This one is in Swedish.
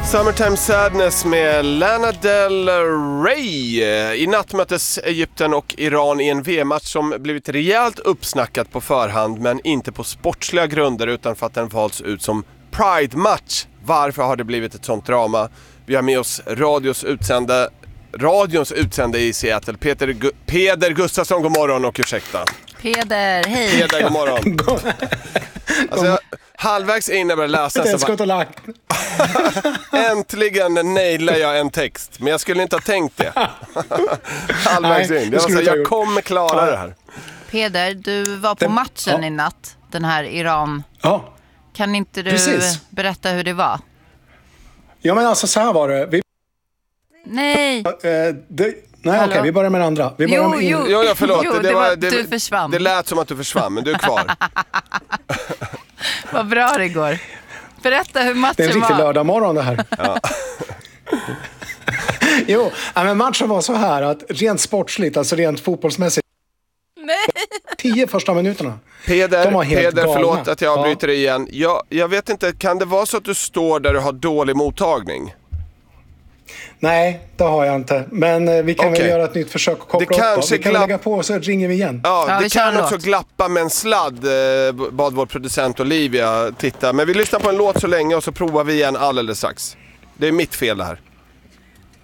Summertime Sadness med Lana Del Rey. I natt möttes Egypten och Iran i en VM-match som blivit rejält uppsnackat på förhand, men inte på sportsliga grunder utan för att den valts ut som Pride-match. Varför har det blivit ett sånt drama? Vi har med oss radions utsände i Seattle, Peder Gustafsson, god morgon och ursäkta. Peder, hej. Peder, god morgon. Alltså, halvvägs in när jag läsa så bara, äntligen nailar jag en text. Men jag skulle inte ha tänkt det. Halvvägs in. Jag kommer klara det här. Peder, du var på matchen i natt. Den här Iran. Ja. Kan inte du berätta hur det var? Ja, men alltså så här var det. Nej. Nej, okej, vi börjar med den andra. Förlåt. Du försvann. Det lät som att du försvann, men du är kvar. Vad bra det går. Berätta hur matchen var. Det är en riktig lördagmorgon det här. Ja. Jo, men matchen var så här att rent sportsligt, alltså rent fotbollsmässigt. Nej. 10 första minuterna. Peder, förlåt att jag avbryter dig igen. Jag vet inte, kan det vara så att du står där du har dålig mottagning? Nej, det har jag inte. Men vi kan väl göra ett nytt försök att koppla upp. Vi kan lägga på och så ringer vi igen. Ja, det kan också glappa med en sladd, bad vår producent Olivia titta. Men vi lyssnar på en låt så länge och så provar vi igen alldeles strax. Det är mitt fel det här.